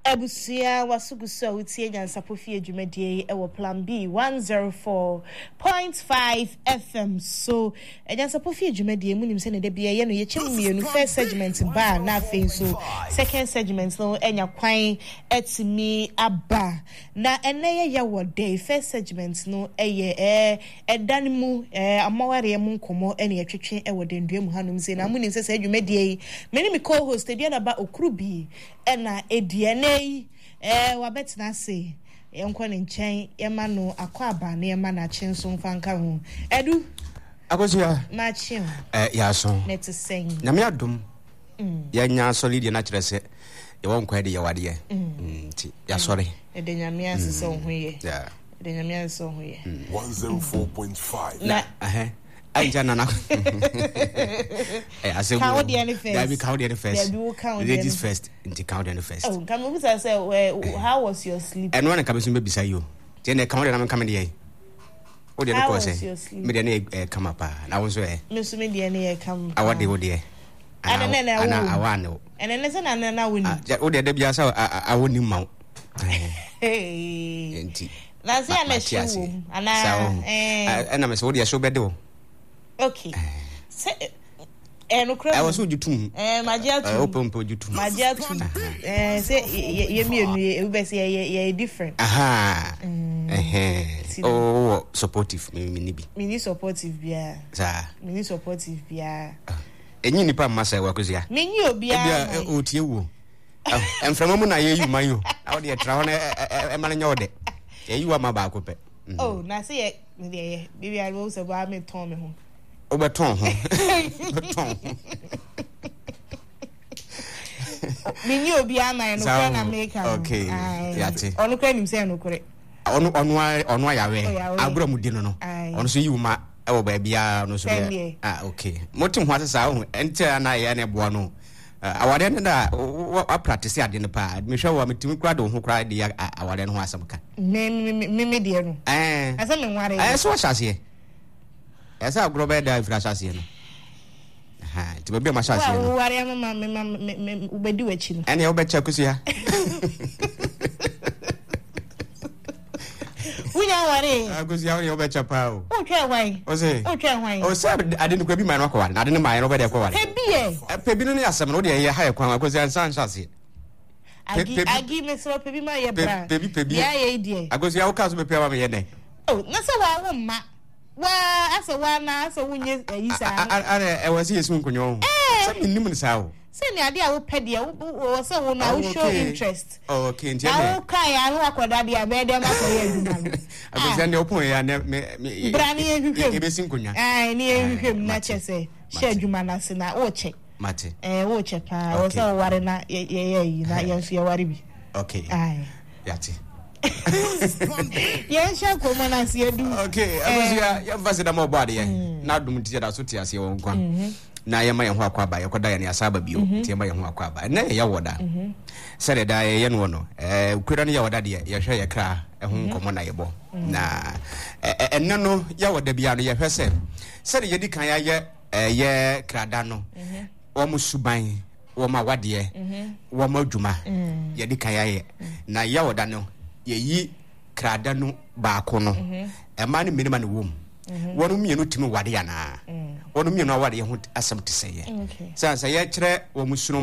Abusia wasuguso utie nyansapofie dwumadie ewo plan B 104.5 FM so nyansapofie dwumadie munim se ne de bia ye no ye chemienu first segment ba na afin so second segment no enya kwan etimi aba na eneye ye wo day first segment no eye edan mu amaware mu nkomo ene yetwetwe ewo dendue mu hanum se na munim se dwumadie meni me co-host e bia na ba okrubi ena ediene wabetina se yenko ne nchen yema no akwaba na yema na chenso mfanka ho edu akosia machi ya so net sen na me adom ya nya solid na kire se ye won kwa de ye wade nti ya sori ede nyame asese ho ye ya ede nyame asese ho ye 104.5 na Aja nana. Ase count the first. There be count the first. There be count ladies first. Into count the first. Oh, come on, say how was your sleep? And when I come to beside you. Then they count them coming here. What did I say? Me dey come up. I was there. Me so me dey come. I what dey wo dey. And then I want. And then listen and now win. Oh, there be asa I won him mount. Hey. Na say na show. Ana and I'm so dey show bedo. Okay. Say no crap. I was so jutum. Magia tu. Open po jutum. Magia tu. Say ye be say ye different. Aha. Oh, supportive me bi. Me ni supportive bia. Sa. Me ni supportive bia. Enyi nipa masa wakozia. Me ni obia. Bia o tie wo. Enframa mu na ye yu man yo. Awo de tra ho na e ma nya ode. Ye yu ama ba ko pe. Oh, na say ye me de bibi a wo so ba me ton me ho. Obeton ho. Beton. Mini obi ana no kwa na make am. Okay. Yate. Onu kwa nim say no kore. Onu ayawe. Agro mu di no no. Onu so yiwuma e wo ba bia no so be. Okay. Motim ho asesa ho ente na ye na boa no. Awade ne da wa practice ade ne pa. Me hwa wa metimi kura do ho kura de awade ne ho asem ka. Me de no. Asa me nware. So shase. Esa agro be da ifra shase no. Ti be ma shase no. Wa ware mama me ubedi wachi no. Ene obecha kusia. Unya ware. Akusia wore obecha pa o. O twa hwan. O se hwan. O se ade ne kwa bi man no kware. Ade ne man no be de kware. Pebi Pebi no ne asem no de ye ha kwan akusia san shase. Agi me so pebi ma ye bra. Pebi. Ya ye die. Akusia wo ka so be pe ma me ye ne. Oh, na so wa wo ma. Wa asa wa na asa wunye ayisa. Are e wasi yesu nkonyo. Some nim ni sawo. Say ni ade a wo pede wo say wo na wo show interest. Oh, okay, ntia me. Na wo kai anu akoda bia be dem aso ye aduma no. Agosia ne opon ya ne brani ye hwehwem. E be sinkonya. Ni ye hwehwem na chese. She aduma na se na wo che. Mate. Wo che pa. Wo say wo ware na ye na ye so ye ware bi. Okay. Yati. Yes, I come and I see you do. Okay, Agosia, you vase da mo body eh. Na dum ti da so ti ase won kwa. Na ye ma ye ho akwa ba ye koda ye ne asaba bio ti ma ye ho akwa ba na ye woda sere da ye no no ukura ne ye woda de ye hwe ye kra ho nkomo na ye bo na enne no ye woda bia no ye hwe sere ye di kan ya ye krada no wo mu suban wo ma wade wo ma adwuma ye di kan ya ye na ye woda no ye yi krada no ba ko no e ma ne minima ne wom wonu mienu timi wade ya na wonu mienu awade ye ho asem te seye sa ye kire wo musunu